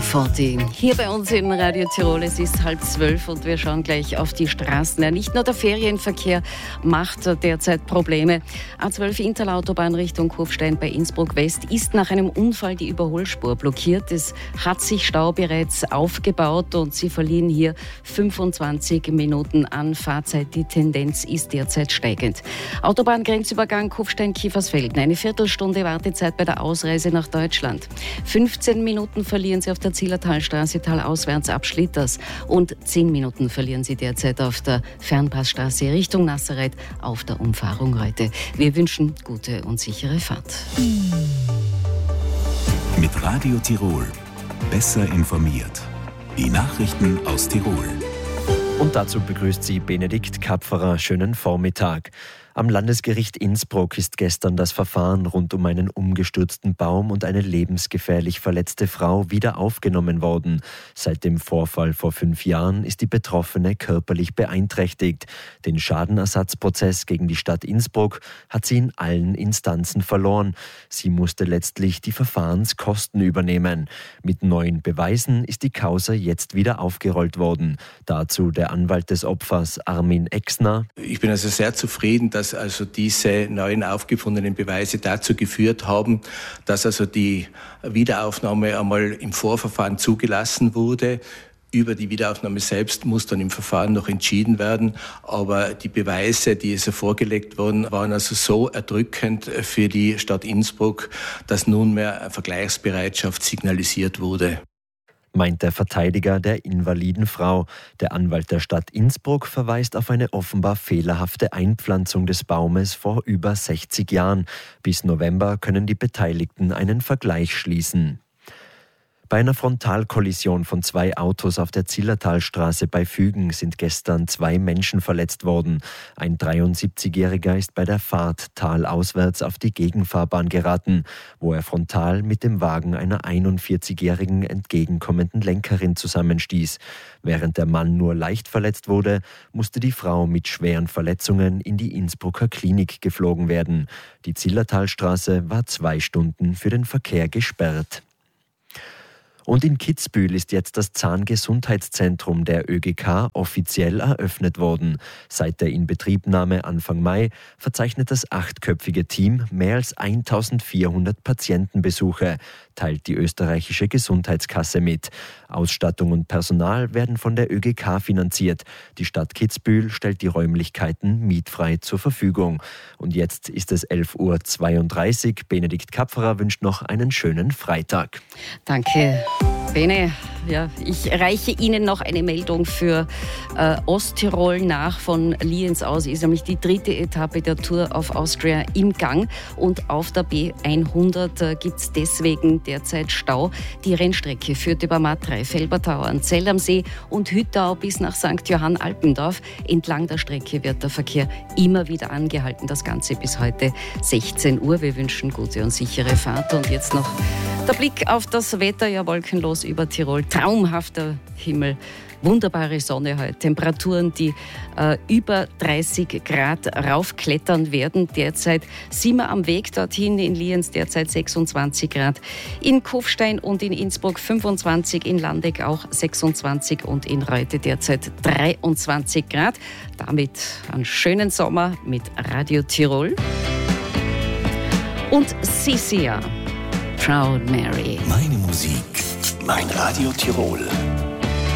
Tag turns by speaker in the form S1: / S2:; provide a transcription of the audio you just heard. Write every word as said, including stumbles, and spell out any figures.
S1: vierzig. Hier bei uns in Radio Tirol, es ist halb zwölf und wir schauen gleich auf die Straßen. Ja, nicht nur der Ferienverkehr macht derzeit Probleme. A zwölf Interlautobahn Richtung Kufstein bei Innsbruck West ist nach einem Unfall die Überholspur blockiert. Es hat sich Stau bereits aufgebaut und Sie verlieren hier fünfundzwanzig Minuten an Fahrzeit. Die Tendenz ist derzeit steigend. Autobahngrenzübergang Kufstein-Kiefersfelden. Eine Viertelstunde Wartezeit bei der Ausreise nach Deutschland. fünfzehn Minuten verlieren Sie auf der Zillertalstraße talauswärts ab Schlitters und zehn Minuten verlieren Sie derzeit auf der Fernpassstraße Richtung Nazareth auf der Umfahrung heute. Wir wünschen gute und sichere Fahrt.
S2: Mit Radio Tirol. Besser informiert. Die Nachrichten aus Tirol.
S3: Und dazu begrüßt Sie Benedikt Kapferer. Schönen Vormittag. Am Landesgericht Innsbruck ist gestern das Verfahren rund um einen umgestürzten Baum und eine lebensgefährlich verletzte Frau wieder aufgenommen worden. Seit dem Vorfall vor fünf Jahren ist die Betroffene körperlich beeinträchtigt. Den Schadenersatzprozess gegen die Stadt Innsbruck hat sie in allen Instanzen verloren. Sie musste letztlich die Verfahrenskosten übernehmen. Mit neuen Beweisen ist die Causa jetzt wieder aufgerollt worden. Dazu der Anwalt des Opfers Armin Exner.
S4: Ich bin also sehr zufrieden, dass dass also diese neuen aufgefundenen Beweise dazu geführt haben, dass also die Wiederaufnahme einmal im Vorverfahren zugelassen wurde. Über die Wiederaufnahme selbst muss dann im Verfahren noch entschieden werden. Aber die Beweise, die so vorgelegt wurden, waren also so erdrückend für die Stadt Innsbruck, dass nunmehr Vergleichsbereitschaft signalisiert wurde.
S3: Meint der Verteidiger der invaliden Frau. Der Anwalt der Stadt Innsbruck verweist auf eine offenbar fehlerhafte Einpflanzung des Baumes vor über sechzig Jahren. Bis November können die Beteiligten einen Vergleich schließen. Bei einer Frontalkollision von zwei Autos auf der Zillertalstraße bei Fügen sind gestern zwei Menschen verletzt worden. Ein dreiundsiebzigjähriger ist bei der Fahrt talauswärts auf die Gegenfahrbahn geraten, wo er frontal mit dem Wagen einer einundvierzigjährigen entgegenkommenden Lenkerin zusammenstieß. Während der Mann nur leicht verletzt wurde, musste die Frau mit schweren Verletzungen in die Innsbrucker Klinik geflogen werden. Die Zillertalstraße war zwei Stunden für den Verkehr gesperrt. Und in Kitzbühel ist jetzt das Zahngesundheitszentrum der ÖGK offiziell eröffnet worden. Seit der Inbetriebnahme Anfang Mai verzeichnet das achtköpfige Team mehr als eintausendvierhundert Patientenbesuche, teilt die österreichische Gesundheitskasse mit. Ausstattung und Personal werden von der ÖGK finanziert. Die Stadt Kitzbühel stellt die Räumlichkeiten mietfrei zur Verfügung. Und jetzt ist es elf Uhr zweiunddreißig. Benedikt Kapferer wünscht noch einen schönen Freitag.
S1: Danke, Bene. Ja, ich reiche Ihnen noch eine Meldung für äh, Osttirol nach. Von Lienz aus ist nämlich die dritte Etappe der Tour of Austria im Gang. Und auf der B hundert äh, gibt es deswegen derzeit Stau. Die Rennstrecke führt über Matrei, Felbertauern, Zell am See und Hüttau bis nach Sankt Johann Alpendorf. Entlang der Strecke wird der Verkehr immer wieder angehalten. Das Ganze bis heute sechzehn Uhr. Wir wünschen gute und sichere Fahrt. Und jetzt noch der Blick auf das Wetter. Ja, wolkenlos über Tirol. Traumhafter Himmel, wunderbare Sonne heute, Temperaturen, die äh, über dreißig Grad raufklettern werden. Derzeit sind wir am Weg dorthin, in Lienz derzeit sechsundzwanzig Grad, in Kufstein und in Innsbruck fünfundzwanzig, in Landeck auch sechsundzwanzig und in Reute derzeit dreiundzwanzig Grad. Damit einen schönen Sommer mit Radio Tirol. Und Sia, Proud Mary.
S2: Meine Musik, mein Radio Tirol.